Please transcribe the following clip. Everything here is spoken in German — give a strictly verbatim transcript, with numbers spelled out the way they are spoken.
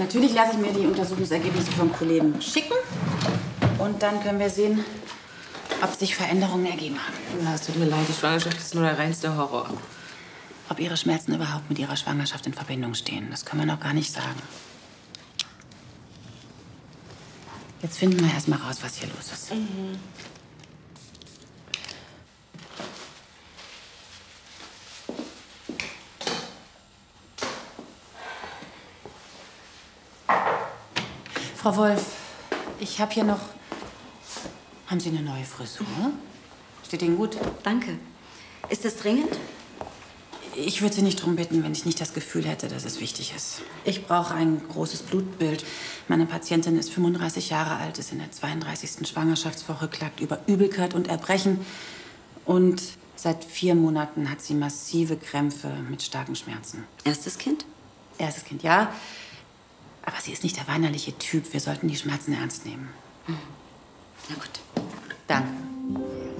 Natürlich lasse ich mir die Untersuchungsergebnisse vom Kollegen schicken. Und dann können wir sehen, ob sich Veränderungen ergeben haben. Na, es tut mir leid, die Schwangerschaft ist nur der reinste Horror. Ob Ihre Schmerzen überhaupt mit Ihrer Schwangerschaft in Verbindung stehen, das können wir noch gar nicht sagen. Jetzt finden wir erst mal raus, was hier los ist. Mhm. Frau Wolf, ich habe hier noch... Haben Sie eine neue Frisur? Steht Ihnen gut? Danke. Ist das dringend? Ich würde Sie nicht darum bitten, wenn ich nicht das Gefühl hätte, dass es wichtig ist. Ich brauche ein großes Blutbild. Meine Patientin ist fünfunddreißig Jahre alt, ist in der zweiunddreißigsten Schwangerschaftswoche, klagt über Übelkeit und Erbrechen. Und seit vier Monaten hat sie massive Krämpfe mit starken Schmerzen. Erstes Kind? Erstes Kind, ja. Aber sie ist nicht der weinerliche Typ. Wir sollten die Schmerzen ernst nehmen. Mhm. Na gut.